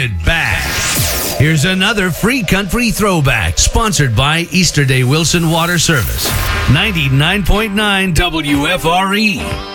it back. Here's another free country throwback, sponsored by Easterday Wilson Water Service. 99.9 WFRE.